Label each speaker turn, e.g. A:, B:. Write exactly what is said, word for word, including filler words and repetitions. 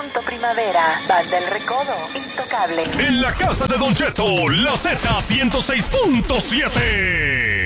A: Punto Primavera, Banda El Recodo, Intocable.
B: En la casa de Don Cheto, la Z ciento seis punto siete.